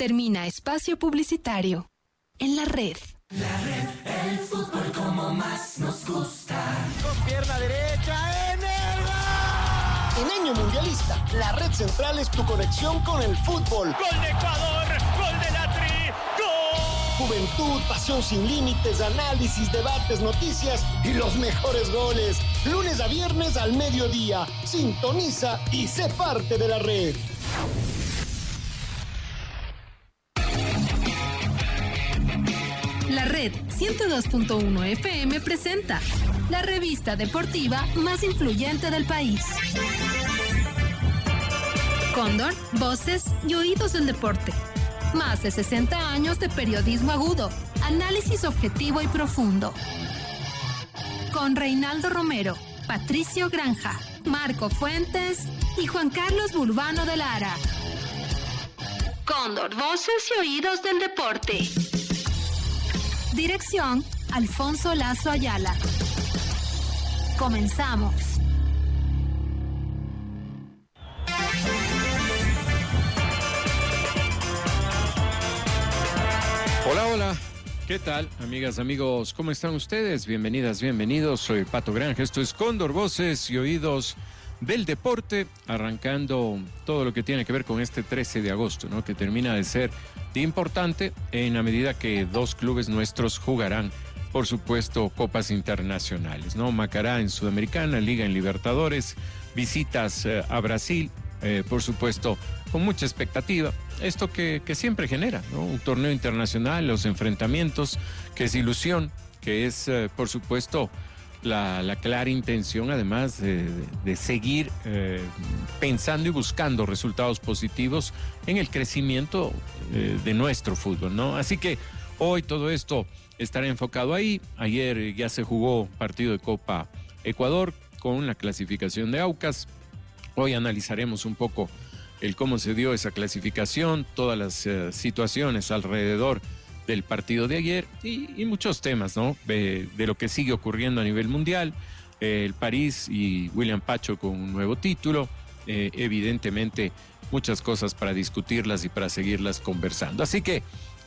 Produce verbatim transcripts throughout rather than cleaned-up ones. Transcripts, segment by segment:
Termina espacio publicitario. En la red. La red, el fútbol como más nos gusta. Con pierna derecha, en el gol. En año mundialista, la red central es tu conexión con el fútbol. Gol de Ecuador, gol de la Tri, gol. Juventud, pasión sin límites, análisis, debates, noticias y los mejores goles. Lunes a viernes al mediodía. Sintoniza y sé parte de la red. La red ciento dos punto uno F M presenta la revista deportiva más influyente del país. Cóndor, voces y oídos del deporte. Más de sesenta años de periodismo agudo, análisis objetivo y profundo. Con Reinaldo Romero, Patricio Granja, Marco Fuentes y Juan Carlos Burbano de Lara. Cóndor, voces y oídos del deporte. Dirección, Alfonso Lazo Ayala. Comenzamos. Hola, hola. ¿Qué tal, amigas, amigos? ¿Cómo están ustedes? Bienvenidas, bienvenidos. Soy Pato Granja. Esto es Cóndor, voces y oídos del deporte, arrancando todo lo que tiene que ver con este trece de agosto, ¿no? Que termina de ser de importante en la medida que dos clubes nuestros jugarán, por supuesto, copas internacionales, ¿no? Macará en Sudamericana, Liga en Libertadores, visitas eh, a Brasil, eh, por supuesto, con mucha expectativa. Esto que, que siempre genera, ¿no? Un torneo internacional, los enfrentamientos, que es ilusión, que es, eh, por supuesto, La, la clara intención, además, de, de seguir eh, pensando y buscando resultados positivos en el crecimiento eh, de nuestro fútbol, ¿no? Así que hoy todo esto estará enfocado ahí. Ayer ya se jugó partido de Copa Ecuador con la clasificación de Aucas. Hoy analizaremos un poco el cómo se dio esa clasificación, todas las eh, situaciones alrededor del partido de ayer y, y muchos temas, ¿no? De, de lo que sigue ocurriendo a nivel mundial, eh, el París y William Pacho con un nuevo título, eh, evidentemente muchas cosas para discutirlas y para seguirlas conversando. Así que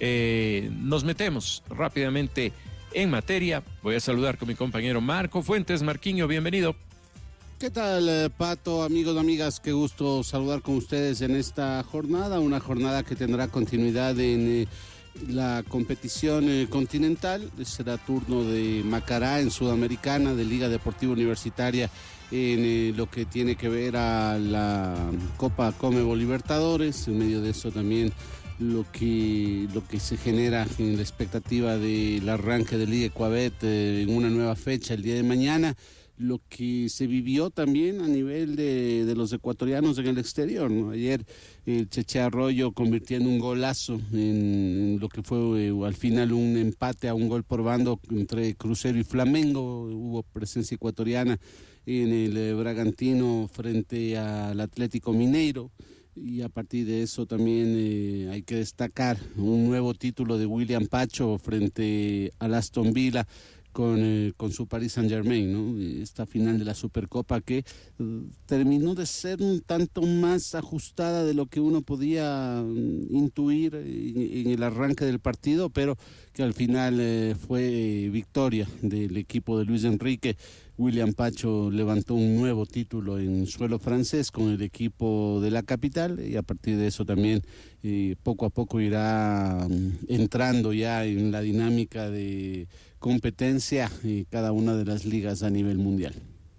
eh, nos metemos rápidamente en materia. Voy a saludar con mi compañero Marco Fuentes. Marquiño, bienvenido. ¿Qué tal, eh, Pato, amigos, amigas? Qué gusto saludar con ustedes en esta jornada, una jornada que tendrá continuidad en Eh, la competición eh, continental. Será turno de Macará en Sudamericana, de Liga Deportiva Universitaria en eh, lo que tiene que ver a la Copa Conmebol Libertadores. En medio de eso también lo que, lo que se genera en la expectativa del arranque de Liga Ecuabet eh, en una nueva fecha el día de mañana. Lo que se vivió también a nivel de, de los ecuatorianos en el exterior, ¿no? Ayer el Cheche Arroyo convirtiendo un golazo en, en lo que fue eh, al final un empate a un gol por bando entre Crucero y Flamengo. Hubo presencia ecuatoriana en el eh, Bragantino frente al Atlético Mineiro. Y a partir de eso también eh, hay que destacar un nuevo título de William Pacho frente al Aston Villa, Con, eh, con su Paris Saint-Germain, ¿no? Esta final de la Supercopa que uh, terminó de ser un tanto más ajustada de lo que uno podía um, intuir en, en el arranque del partido, pero que al final eh, fue eh, victoria del equipo de Luis Enrique. William Pacho levantó un nuevo título en suelo francés con el equipo de la capital y a partir de eso también eh, poco a poco irá um, entrando ya en la dinámica de competencia en cada una de las ligas a nivel mundial.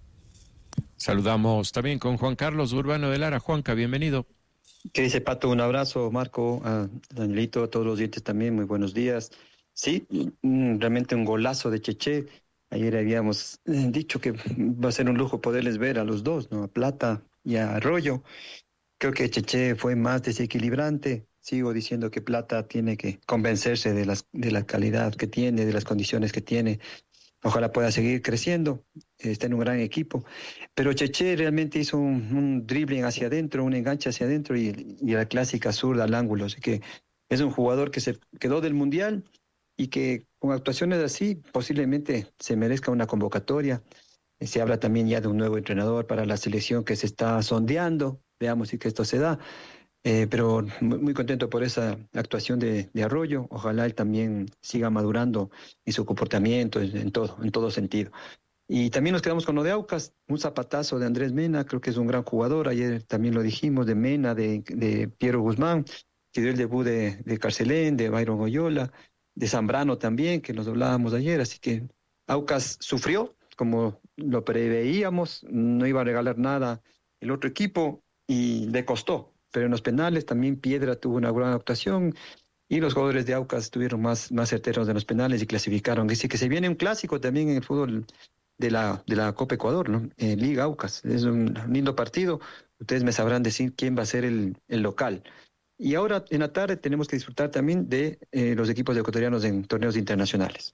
Saludamos también con Juan Carlos Burbano de Lara. Juanca, bienvenido. ¿Qué dice, Pato? Un abrazo, Marco, a Danielito, a todos los dientes también, muy buenos días. Sí, realmente un golazo de Cheche. Ayer habíamos dicho que va a ser un lujo poderles ver a los dos, ¿no? A Plata y a Arroyo. Creo que Cheche fue más desequilibrante. Sigo diciendo que Plata tiene que convencerse de, las, de la calidad que tiene, de las condiciones que tiene. Ojalá pueda seguir creciendo, está en un gran equipo. Pero Cheche realmente hizo un, un dribbling hacia adentro, un enganche hacia adentro y, y la clásica zurda al ángulo. Así que es un jugador que se quedó del Mundial y que con actuaciones así posiblemente se merezca una convocatoria. Se habla también ya de un nuevo entrenador para la selección que se está sondeando. Veamos si que esto se da. Eh, pero muy, muy contento por esa actuación de, de Arroyo. Ojalá él también siga madurando en su comportamiento, en, en todo, en todo sentido. Y también nos quedamos con lo de Aucas, un zapatazo de Andrés Mena, creo que es un gran jugador. Ayer también lo dijimos, de Mena, de, de Piero Guzmán, que dio el debut de, de Carcelén, de Byron Oyola, de Zambrano también, que nos hablábamos ayer. Así que Aucas sufrió, como lo preveíamos, no iba a regalar nada el otro equipo y le costó. Pero en los penales también Piedra tuvo una gran actuación y los jugadores de Aucas estuvieron más, más certeros en los penales y clasificaron. Así que se viene un clásico también en el fútbol de la, de la Copa Ecuador, ¿no? Eh, Liga Aucas. Es un lindo partido. Ustedes me sabrán decir quién va a ser el, el local. Y ahora en la tarde tenemos que disfrutar también de eh, los equipos ecuatorianos en torneos internacionales.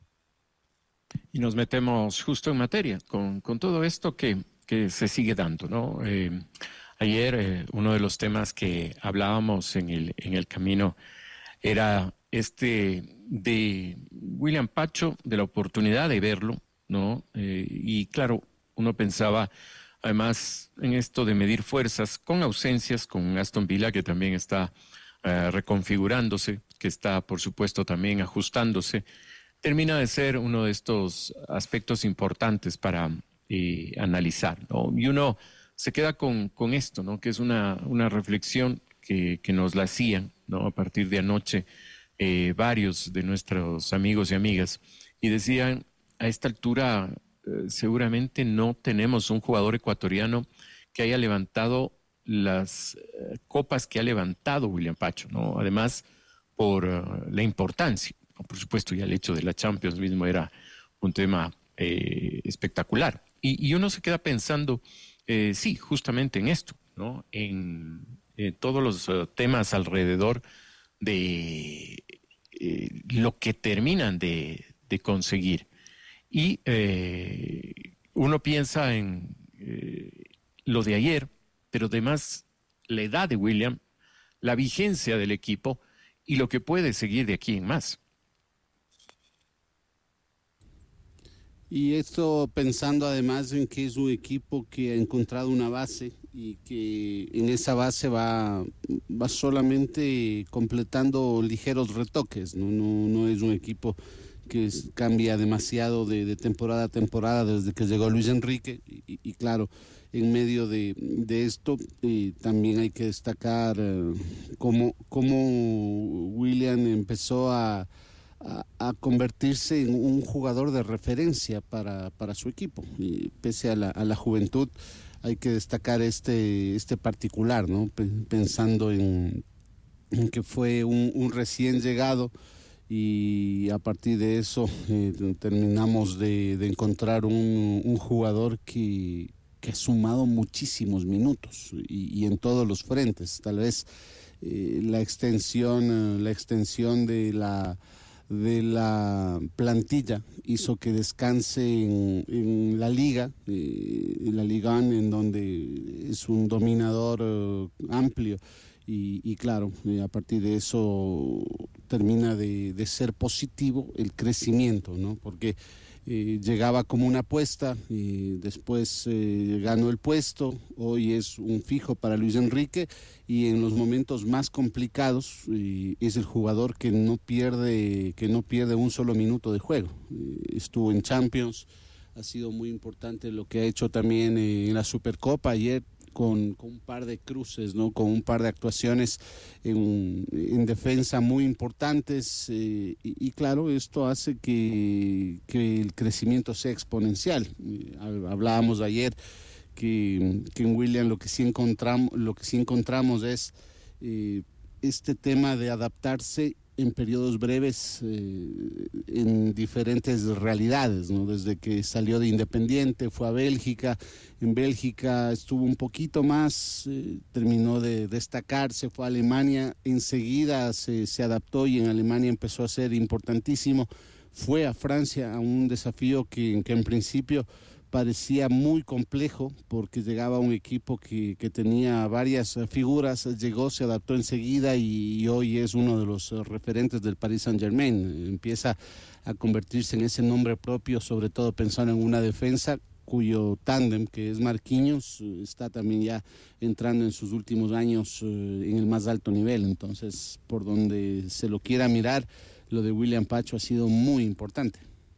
Y nos metemos justo en materia con, con todo esto que, que se sigue dando, ¿no? Eh, ayer eh, uno de los temas que hablábamos en el, en el camino era este de William Pacho, de la oportunidad de verlo, ¿no? Eh, y claro, uno pensaba además en esto de medir fuerzas con ausencias, con Aston Villa que también está eh, reconfigurándose, que está por supuesto también ajustándose. Termina de ser uno de estos aspectos importantes para eh, analizar, ¿no? Y uno se queda con, con esto, ¿no? Que es una, una reflexión que, que nos la hacían, ¿no? A partir de anoche eh, varios de nuestros amigos y amigas y decían, a esta altura eh, seguramente no tenemos un jugador ecuatoriano que haya levantado las eh, copas que ha levantado William Pacho, ¿no? Además por uh, la importancia. Por supuesto, ya el hecho de la Champions mismo era un tema eh, espectacular. Y, y uno se queda pensando, eh, sí, justamente en esto, ¿no? En eh, todos los uh, temas alrededor de eh, lo que terminan de, de conseguir. Y eh, uno piensa en eh, lo de ayer, pero además la edad de William, la vigencia del equipo y lo que puede seguir de aquí en más. Y esto pensando además en que es un equipo que ha encontrado una base y que en esa base va, va solamente completando ligeros retoques, ¿no? No, no es un equipo que es, cambia demasiado de, de temporada a temporada desde que llegó Luis Enrique y, y claro, en medio de, de esto eh, también hay que destacar eh, cómo, cómo William empezó a A, a convertirse en un jugador de referencia para, para su equipo. Y pese a la, a la juventud, hay que destacar este, este particular, ¿no? Pensando en, en que fue un, un recién llegado y a partir de eso eh, terminamos de, de encontrar un, un jugador que, que ha sumado muchísimos minutos y, y en todos los frentes. Tal vez eh, la extensión, la extensión de la de la plantilla hizo que descanse en, en la liga, eh, en la Liga en donde es un dominador eh, amplio y, y claro, eh, a partir de eso termina de, de ser positivo el crecimiento, ¿no? Porque eh, llegaba como una apuesta y después eh, ganó el puesto, hoy es un fijo para Luis Enrique y en los momentos más complicados eh, es el jugador que no pierde que no pierde un solo minuto de juego. Eh, estuvo en Champions, ha sido muy importante lo que ha hecho también eh, en la Supercopa ayer con, con un par de cruces, ¿no? Con un par de actuaciones en, en defensa muy importantes eh, y, y claro, esto hace que, que el crecimiento sea exponencial. Eh, hablábamos ayer que, que en William lo que sí encontramos, lo que sí encontramos es eh, este tema de adaptarse en periodos breves eh, en diferentes realidades, ¿no? Desde que salió de Independiente, fue a Bélgica, en Bélgica estuvo un poquito más, eh, terminó de destacarse, fue a Alemania, enseguida se, se adaptó y en Alemania empezó a ser importantísimo, fue a Francia a un desafío que, que en principio parecía muy complejo porque llegaba un equipo que, que tenía varias figuras, llegó, se adaptó enseguida y, y hoy es uno de los referentes del Paris Saint-Germain. Empieza a convertirse en ese nombre propio, sobre todo pensando en una defensa cuyo tándem, que es Marquinhos, está también ya entrando en sus últimos años eh, en el más alto nivel. Entonces, por donde se lo quiera mirar, lo de William Pacho ha sido muy importante.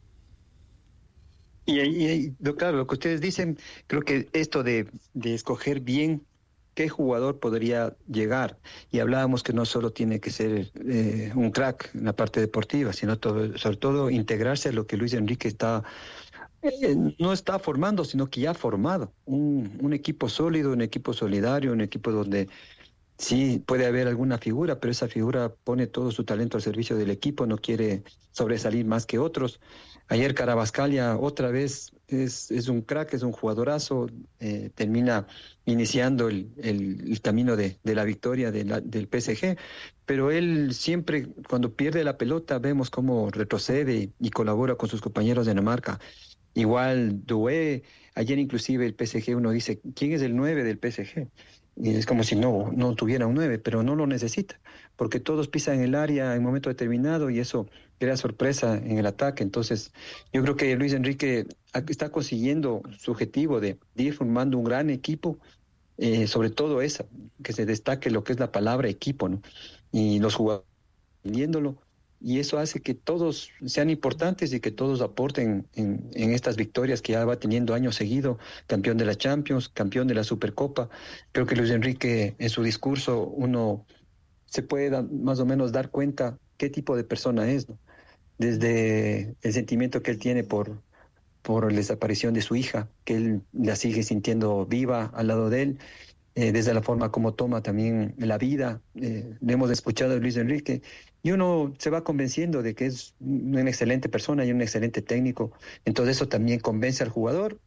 Y, y, y claro, lo que ustedes dicen, creo que esto de, de escoger bien qué jugador podría llegar, y hablábamos que no solo tiene que ser eh, un crack en la parte deportiva, sino todo, sobre todo integrarse a lo que Luis Enrique está eh, no está formando, sino que ya ha formado un, un equipo sólido, un equipo solidario, un equipo donde sí puede haber alguna figura, pero esa figura pone todo su talento al servicio del equipo, no quiere sobresalir más que otros. Ayer Carabascalia otra vez es, es un crack, es un jugadorazo, eh, termina iniciando el, el, el camino de, de la victoria de la, del P S G, pero él siempre cuando pierde la pelota vemos cómo retrocede y colabora con sus compañeros de Dinamarca. Igual Doué, ayer inclusive el P S G uno dice, ¿quién es el nueve del P S G? Y es como si no, no tuviera un nueve, pero no lo necesita, porque todos pisan el área en un momento determinado y eso crea sorpresa en el ataque. Entonces, yo creo que Luis Enrique está consiguiendo su objetivo de, de ir formando un gran equipo, eh, sobre todo esa, que se destaque lo que es la palabra equipo, ¿no? Y los jugadores entendiéndolo, y eso hace que todos sean importantes y que todos aporten en, en estas victorias que ya va teniendo años seguidos, campeón de la Champions, campeón de la Supercopa. Creo que Luis Enrique, en su discurso, uno se puede da, más o menos dar cuenta qué tipo de persona es, ¿no? Desde el sentimiento que él tiene por, por la desaparición de su hija, que él la sigue sintiendo viva al lado de él, eh, desde la forma como toma también la vida. Eh, le hemos escuchado a Luis Enrique, y uno se va convenciendo de que es una excelente persona y un excelente técnico. Entonces eso también convence al jugador,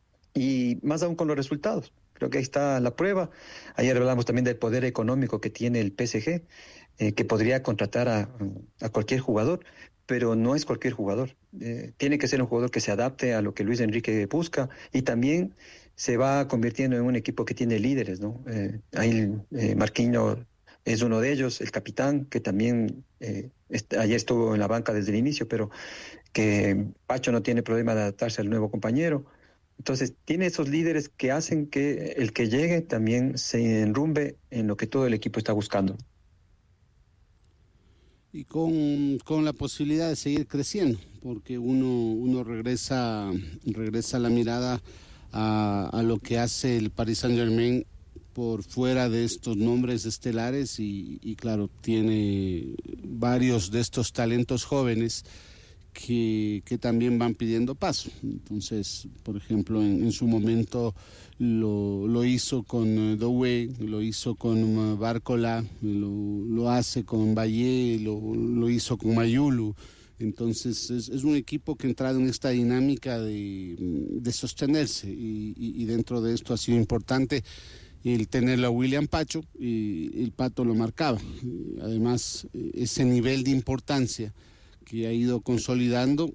y más aún con los resultados. Creo que ahí está la prueba. Ayer hablamos también del poder económico que tiene el P S G, eh, que podría contratar a, a cualquier jugador, pero no es cualquier jugador. Eh, tiene que ser un jugador que se adapte a lo que Luis Enrique busca, y también se va convirtiendo en un equipo que tiene líderes, ¿no? Eh, ahí eh, Marquinhos es uno de ellos, el capitán, que también eh, est- ayer estuvo en la banca desde el inicio, pero que Pacho no tiene problema de adaptarse al nuevo compañero. Entonces, tiene esos líderes que hacen que el que llegue también se enrumbe en lo que todo el equipo está buscando. Y con, con la posibilidad de seguir creciendo, porque uno, uno regresa, regresa la mirada a, a lo que hace el Paris Saint-Germain por fuera de estos nombres estelares, y, y claro, tiene varios de estos talentos jóvenes que, que también van pidiendo paso. Entonces, por ejemplo, en, en su momento lo, lo hizo con uh, Doué, lo hizo con uh, Barcola, lo, lo hace con Valle, lo, lo hizo con Mayulu. Entonces es, es un equipo que ha entrado en esta dinámica de, de sostenerse, y, y, y dentro de esto ha sido importante el tenerlo a William Pacho, y el Pato lo marcaba. Además, ese nivel de importancia que ha ido consolidando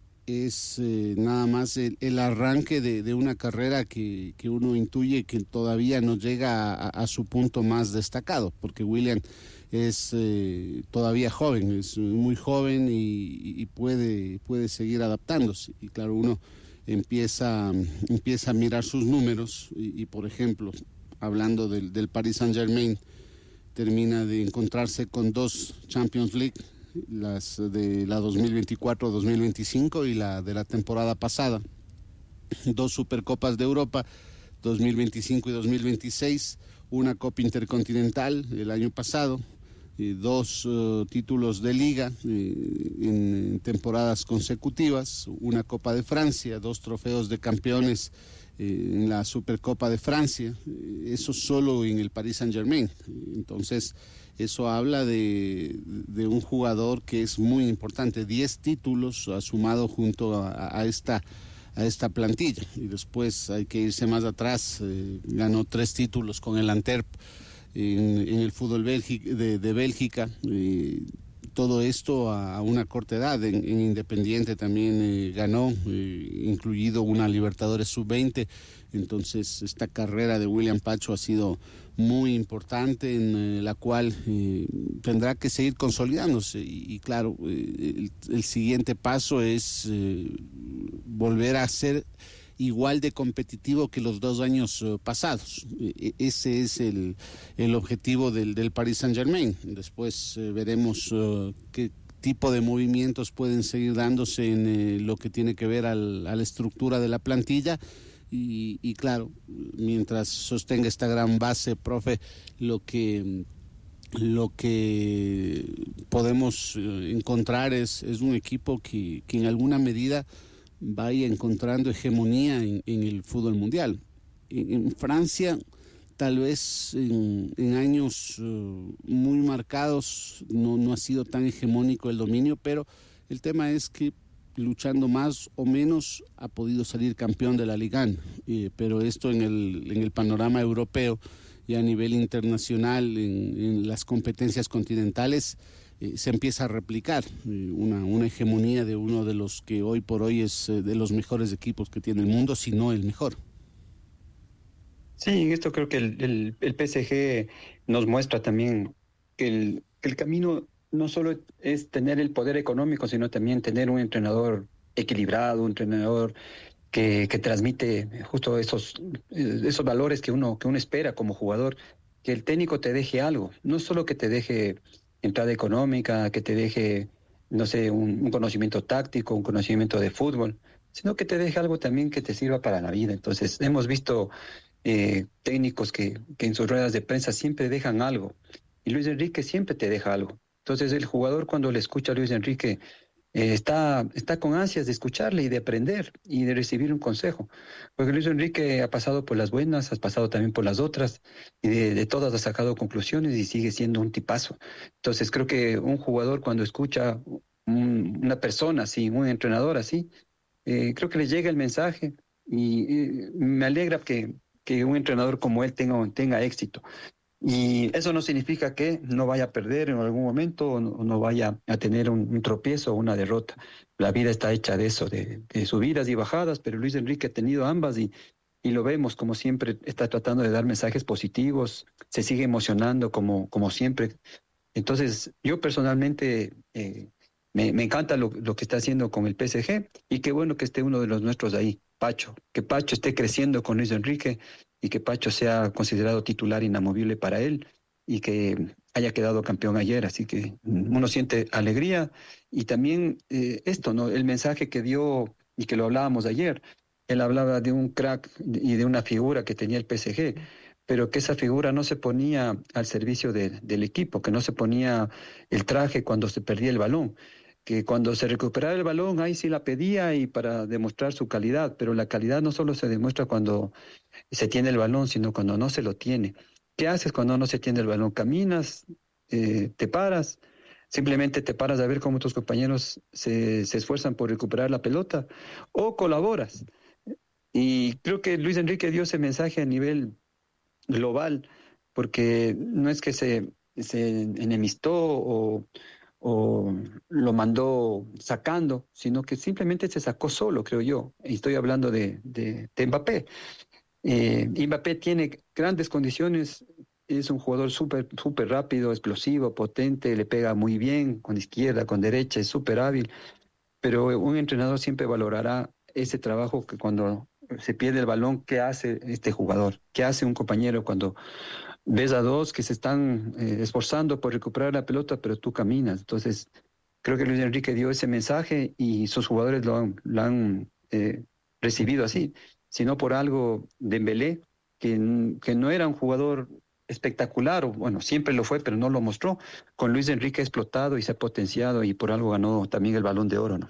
es eh, nada más el, el arranque de, de una carrera que, que uno intuye que todavía no llega a, a su punto más destacado, porque William es eh, todavía joven, es muy joven y, y puede, puede seguir adaptándose. Y claro, uno empieza, empieza a mirar sus números y, y por ejemplo, hablando del, del Paris Saint-Germain, termina de encontrarse con dos Champions League, las de la dos mil veinticuatro dos mil veinticinco y la de la temporada pasada, dos Supercopas de Europa dos mil veinticinco y dos mil veintiséis, una Copa Intercontinental el año pasado, eh, dos uh, títulos de Liga eh, en, en temporadas consecutivas, una Copa de Francia, dos trofeos de campeones eh, en la Supercopa de Francia, eh, eso solo en el Paris Saint-Germain. Entonces, eso habla de, de un jugador que es muy importante. Diez títulos ha sumado junto a, a, esta, a esta plantilla. Y después hay que irse más atrás. Eh, ganó tres títulos con el Antwerp en, en el fútbol Bélgica, de, de Bélgica. Eh, todo esto a, a una corta edad. En, en Independiente también eh, ganó, eh, incluido una Libertadores sub veinte. Entonces, esta carrera de William Pacho ha sido muy importante, en eh, la cual eh, tendrá que seguir consolidándose. Y, y claro, eh, el, el siguiente paso es eh, volver a ser igual de competitivo que los dos años uh, pasados. E- ese es el, el objetivo del, del Paris Saint-Germain. Después uh, veremos uh, qué tipo de movimientos pueden seguir dándose en eh, lo que tiene que ver al, a la estructura de la plantilla. Y, y claro, mientras sostenga esta gran base, profe, lo que... lo que podemos encontrar es, es un equipo que, que en alguna medida vaya encontrando hegemonía en, en el fútbol mundial. En, en Francia, tal vez en, en años uh, muy marcados, no, no ha sido tan hegemónico el dominio, pero el tema es que luchando más o menos ha podido salir campeón de la Liga, eh, pero esto en el, en el panorama europeo y a nivel internacional, en, en las competencias continentales, eh, se empieza a replicar eh, una, una hegemonía de uno de los que hoy por hoy es eh, de los mejores equipos que tiene el mundo, si no el mejor. Sí, en esto creo que el, el, el P S G nos muestra también que el, que el camino no solo es tener el poder económico, sino también tener un entrenador equilibrado, un entrenador que, que transmite justo esos, esos valores que uno, que uno espera como jugador, que el técnico te deje algo, no solo que te deje entrada económica, que te deje, no sé, un, un conocimiento táctico, un conocimiento de fútbol, sino que te deje algo también que te sirva para la vida. Entonces, hemos visto eh, técnicos que, que en sus ruedas de prensa siempre dejan algo, y Luis Enrique siempre te deja algo. Entonces, el jugador cuando le escucha a Luis Enrique, Eh, está, está con ansias de escucharle y de aprender y de recibir un consejo. Porque Luis Enrique ha pasado por las buenas, has pasado también por las otras, y de, de todas ha sacado conclusiones y sigue siendo un tipazo. Entonces creo que un jugador cuando escucha un, una persona así, un entrenador así, eh, creo que le llega el mensaje y eh, me alegra que, que un entrenador como él tenga, tenga éxito. Y eso no significa que no vaya a perder en algún momento o no, o no vaya a tener un, un tropiezo o una derrota. La vida está hecha de eso, de, de subidas y bajadas, pero Luis Enrique ha tenido ambas y, y lo vemos como siempre está tratando de dar mensajes positivos, se sigue emocionando como, como siempre. Entonces, yo personalmente eh, me, me encanta lo, lo que está haciendo con el P S G y qué bueno que esté uno de los nuestros ahí, Pacho, que Pacho esté creciendo con Luis Enrique y que Pacho sea considerado titular inamovible para él y que haya quedado campeón ayer, así que uno siente alegría y también eh, esto, ¿no? El mensaje que dio y que lo hablábamos ayer, él hablaba de un crack y de una figura que tenía el P S G, pero que esa figura no se ponía al servicio de, del equipo, que no se ponía el traje cuando se perdía el balón, que cuando se recuperaba el balón, ahí sí la pedía y para demostrar su calidad, pero la calidad no solo se demuestra cuando se tiene el balón, sino cuando no se lo tiene. ¿Qué haces cuando no se tiene el balón? Caminas, eh, te paras, simplemente te paras a ver cómo tus compañeros se, se esfuerzan por recuperar la pelota, o colaboras. Y creo que Luis Enrique dio ese mensaje a nivel global, porque no es que se, se enemistó o... o lo mandó sacando, sino que simplemente se sacó solo, creo yo. Y estoy hablando de, de, de Mbappé. Eh, Mbappé tiene grandes condiciones, es un jugador súper súper rápido, explosivo, potente, le pega muy bien con izquierda, con derecha, es súper hábil, pero un entrenador siempre valorará ese trabajo que cuando se pierde el balón, ¿qué hace este jugador? ¿Qué hace un compañero cuando ves a dos que se están eh, esforzando por recuperar la pelota, pero tú caminas? Entonces, creo que Luis Enrique dio ese mensaje y sus jugadores lo han, lo han eh, recibido así, sino por algo Dembélé, que, que no era un jugador espectacular, o bueno, siempre lo fue, pero no lo mostró. Con Luis Enrique ha explotado y se ha potenciado y por algo ganó también el Balón de Oro, ¿no?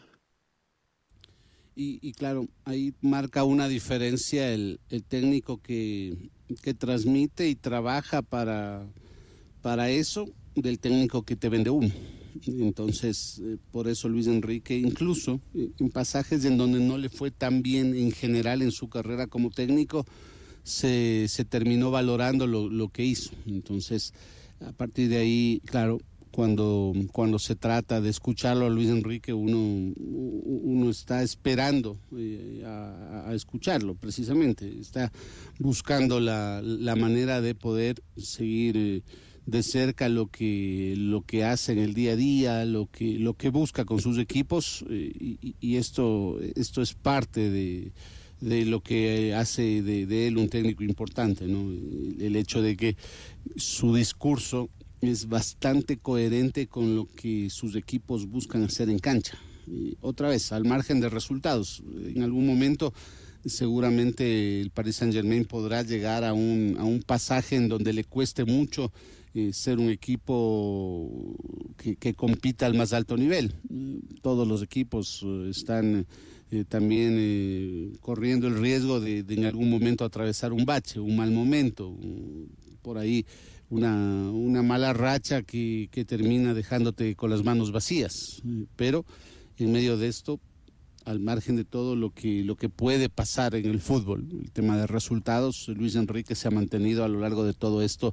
Y, y claro, ahí marca una diferencia el, el técnico que, que transmite y trabaja para, para eso del técnico que te vende humo. Entonces, eh, por eso Luis Enrique, incluso eh, en pasajes en donde no le fue tan bien en general en su carrera como técnico, se, se terminó valorando lo, lo que hizo. Entonces, a partir de ahí, claro, cuando, cuando se trata de escucharlo a Luis Enrique, uno, uno está esperando eh, a, a escucharlo, precisamente. Está buscando la, la manera de poder seguir eh, de cerca lo que, lo que hace en el día a día, lo que, lo que busca con sus equipos, eh, y, y esto, esto es parte de, de lo que hace de, de él un técnico importante, ¿no? El hecho de que su discurso es bastante coherente con lo que sus equipos buscan hacer en cancha. Y otra vez, al margen de resultados, en algún momento seguramente el Paris Saint-Germain podrá llegar a un, a un pasaje en donde le cueste mucho eh, ser un equipo que, que compita al más alto nivel. Todos los equipos eh, están eh, también eh, corriendo el riesgo de, de en algún momento atravesar un bache, un mal momento, por ahí una, una mala racha que, que termina dejándote con las manos vacías. Pero en medio de esto, al margen de todo lo que, lo que puede pasar en el fútbol, el tema de resultados, Luis Enrique se ha mantenido a lo largo de todo esto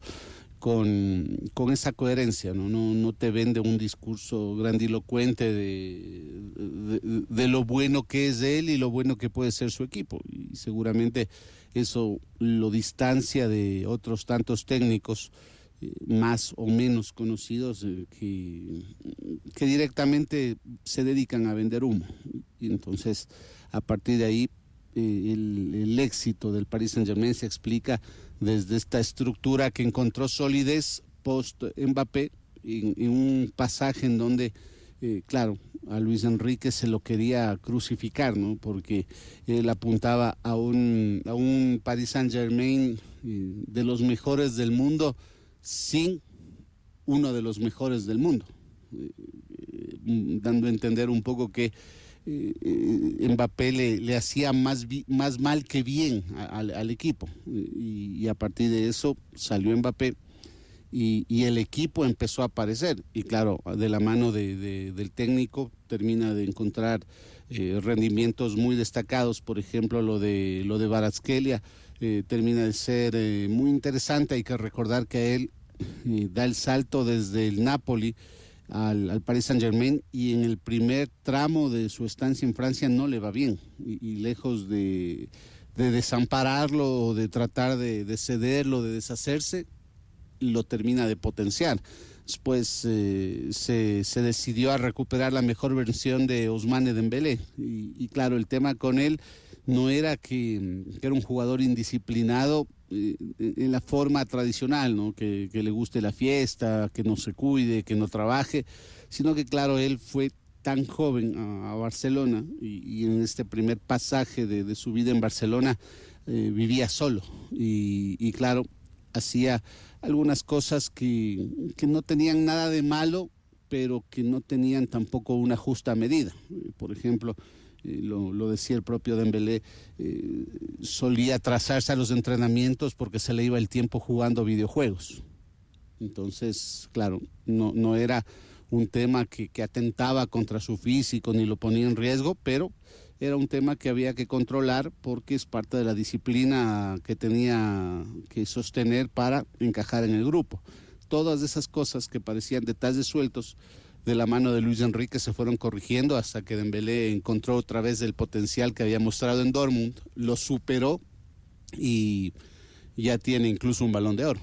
con, con esa coherencia, ¿no? No, no te vende un discurso grandilocuente de, de, de lo bueno que es él y lo bueno que puede ser su equipo. Y seguramente eso lo distancia de otros tantos técnicos eh, más o menos conocidos eh, que, que directamente se dedican a vender humo. Y entonces, a partir de ahí, eh, el, el éxito del Paris Saint-Germain se explica desde esta estructura que encontró solidez post-Mbappé, en, en un pasaje en donde, eh, claro, a Luis Enrique se lo quería crucificar, ¿no? Porque él apuntaba a un, a un Paris Saint-Germain eh, de los mejores del mundo sin uno de los mejores del mundo, eh, eh, dando a entender un poco que Eh, eh, Mbappé le, le hacía más, vi, más mal que bien a, al, al equipo, y, y a partir de eso salió Mbappé y, y el equipo empezó a aparecer, y claro, de la mano de, de, del técnico termina de encontrar eh, rendimientos muy destacados. Por ejemplo, lo de lo de Kvaratskhelia eh, termina de ser eh, muy interesante. Hay que recordar que a él eh, da el salto desde el Napoli Al, al Paris Saint-Germain, y en el primer tramo de su estancia en Francia no le va bien, y, y lejos de, de desampararlo o de tratar de, de cederlo, de deshacerse, lo termina de potenciar. Después eh, se, se decidió a recuperar la mejor versión de Ousmane Dembélé, y, y claro, el tema con él no era que, que era un jugador indisciplinado eh, en la forma tradicional, ¿no? Que, que le guste la fiesta, que no se cuide, que no trabaje, sino que claro, él fue tan joven a, a Barcelona, y, y en este primer pasaje de, de su vida en Barcelona eh, vivía solo, y, y claro, hacía algunas cosas que, que no tenían nada de malo, pero que no tenían tampoco una justa medida. Por ejemplo, Eh, lo, lo decía el propio Dembélé, eh, solía atrasarse a los entrenamientos porque se le iba el tiempo jugando videojuegos. Entonces, claro, no, no era un tema que, que atentaba contra su físico ni lo ponía en riesgo, pero era un tema que había que controlar porque es parte de la disciplina que tenía que sostener para encajar en el grupo. Todas esas cosas que parecían detalles sueltos, de la mano de Luis Enrique se fueron corrigiendo hasta que Dembélé encontró otra vez el potencial que había mostrado en Dortmund, lo superó y ya tiene incluso un Balón de Oro.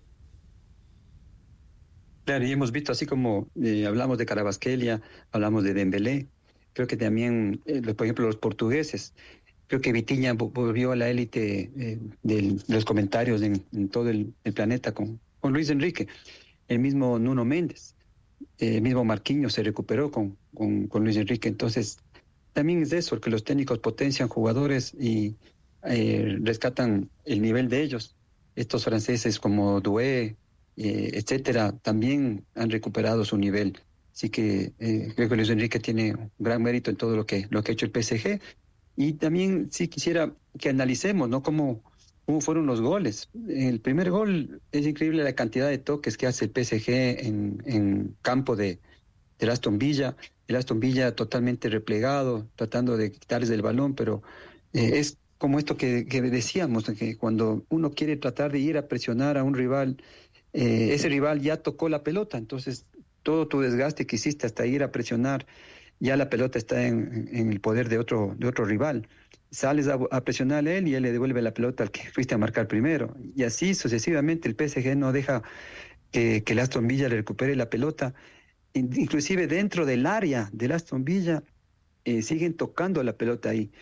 Claro, y hemos visto así como eh, hablamos de Kvaratskhelia, hablamos de Dembélé, creo que también, eh, por ejemplo, los portugueses, creo que Vitinha volvió a la élite eh, de los comentarios en, en todo el, el planeta con, con Luis Enrique, el mismo Nuno Méndez. El mismo Marquinhos se recuperó con, con, con Luis Enrique. Entonces, también es eso, que los técnicos potencian jugadores y eh, rescatan el nivel de ellos. Estos franceses como Doué, eh, etcétera, también han recuperado su nivel. Así que eh, creo que Luis Enrique tiene un gran mérito en todo lo que, lo que ha hecho el P S G. Y también sí quisiera que analicemos, ¿no?, cómo, cómo fueron los goles. El primer gol, es increíble la cantidad de toques que hace el P S G en, en campo de, de Aston Villa. El Aston Villa totalmente replegado, tratando de quitarles el balón, pero eh, es como esto que, que decíamos, que cuando uno quiere tratar de ir a presionar a un rival, eh, ese rival ya tocó la pelota, entonces todo tu desgaste que hiciste hasta ir a presionar, ya la pelota está en, en el poder de otro, de otro rival. Sales a, a presionar a él y él le devuelve la pelota al que fuiste a marcar primero. Y así sucesivamente el P S G no deja que, que el Aston Villa le recupere la pelota. Inclusive dentro del área del Aston Villa eh, siguen tocando la pelota ahí.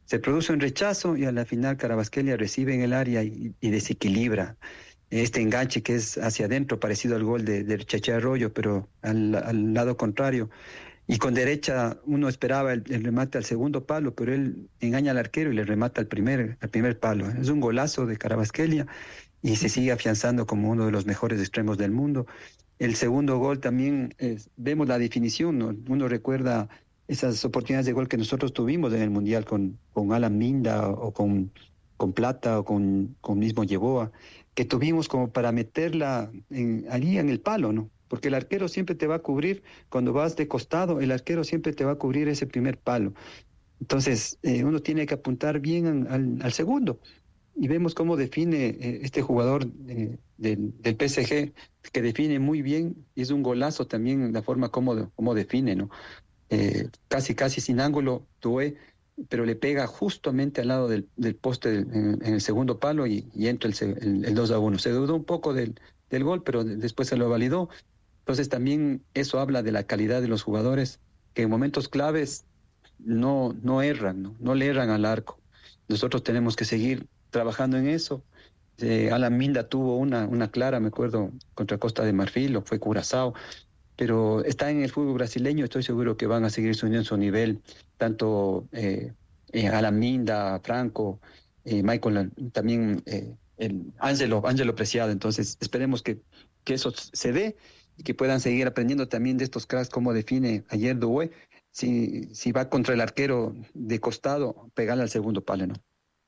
Se produce un rechazo y a la final Carabasquelia recibe en el área y, y desequilibra este enganche que es hacia adentro, parecido al gol de, de Cheche Arroyo, pero al, al lado contrario. Y con derecha uno esperaba el, el remate al segundo palo, pero él engaña al arquero y le remata al primer, al primer palo. Es un golazo de Carabasquelia y se sigue afianzando como uno de los mejores extremos del mundo. El segundo gol también, es, vemos la definición, ¿no? Uno recuerda esas oportunidades de gol que nosotros tuvimos en el Mundial con, con Alan Minda o con, con Plata o con, con mismo Yeboah, que tuvimos como para meterla en, allí en el palo, ¿no? Porque el arquero siempre te va a cubrir, cuando vas de costado, el arquero siempre te va a cubrir ese primer palo. Entonces, eh, uno tiene que apuntar bien al, al segundo. Y vemos cómo define eh, este jugador eh, del, del P S G, que define muy bien, y es un golazo también la forma como, como define, ¿no? Eh, casi, casi sin ángulo, Doué, pero le pega justamente al lado del, del poste del, en, en el segundo palo y, y entra el, el, el dos a uno. Se dudó un poco del, del gol, pero después se lo validó. Entonces también eso habla de la calidad de los jugadores, que en momentos claves no, no erran, ¿no? no le erran al arco. Nosotros tenemos que seguir trabajando en eso. Eh, Alan Minda tuvo una, una clara, me acuerdo, contra Costa de Marfil, o fue Curazao, pero está en el fútbol brasileño, estoy seguro que van a seguir subiendo su nivel, tanto eh, eh, Alan Minda, Franco, eh, Michael, también eh, el Ángelo, Ángelo Preciado. Entonces esperemos que, que eso se dé y que puedan seguir aprendiendo también de estos cracks, como define ayer Doué, si, si va contra el arquero de costado, pegarle al segundo palo, ¿no?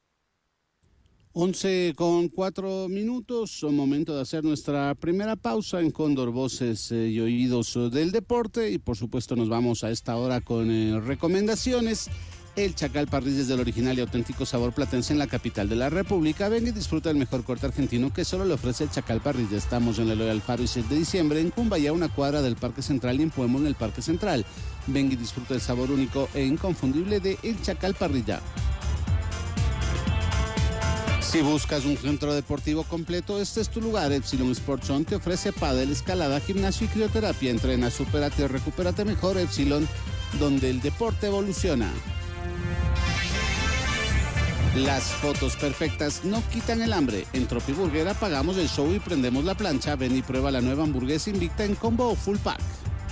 once con cuatro minutos, momento de hacer nuestra primera pausa en Cóndor Voces eh, y Oídos del Deporte, y por supuesto nos vamos a esta hora con eh, recomendaciones. El Chacal Parrillas del original y auténtico sabor platense en la capital de la República. Ven y disfruta del mejor corte argentino que solo le ofrece el Chacal Parrillas. Estamos en el Eloy Alfaro y seis de diciembre, en Cumbayá, una cuadra del Parque Central, y en Puemo, en el Parque Central. Ven y disfruta del sabor único e inconfundible de El Chacal Parrilla. Si buscas un centro deportivo completo, este es tu lugar. Epsilon Sport Zone te ofrece pádel, escalada, gimnasio y crioterapia. Entrena, supérate y recupérate mejor. Epsilon, donde el deporte evoluciona. Las fotos perfectas no quitan el hambre. En Tropi Burger apagamos el show y prendemos la plancha. Ven y prueba la nueva hamburguesa Invicta en combo o full pack.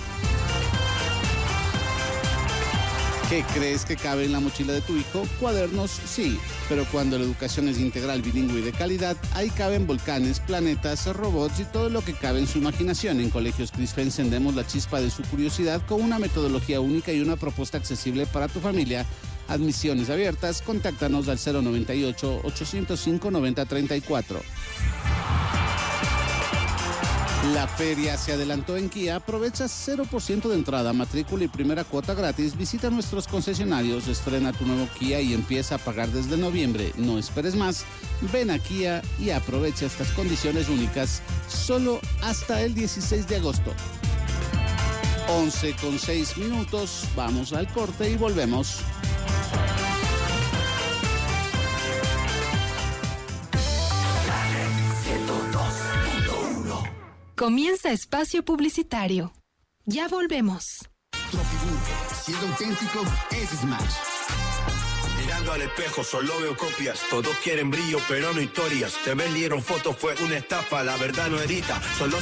¿Qué crees que cabe en la mochila de tu hijo? Cuadernos, sí, pero cuando la educación es integral, bilingüe y de calidad, ahí caben volcanes, planetas, robots y todo lo que cabe en su imaginación. En Colegios Crisfe encendemos la chispa de su curiosidad con una metodología única y una propuesta accesible para tu familia. Admisiones abiertas, contáctanos al cero noventa y ocho, ochocientos cinco, noventa treinta y cuatro. La feria se adelantó en Kia. Aprovecha cero por ciento de entrada, matrícula y primera cuota gratis. Visita nuestros concesionarios, estrena tu nuevo Kia y empieza a pagar desde noviembre. No esperes más. Ven a Kia y aprovecha estas condiciones únicas solo hasta el dieciséis de agosto. once con seis minutos. Vamos al corte y volvemos. Comienza espacio publicitario. Ya volvemos. Tropiburger, siendo auténtico, es Smash. Mirando al espejo solo veo copias. Todos quieren brillo pero no historias. Te vendieron fotos, fue una estafa. La verdad no edita, solo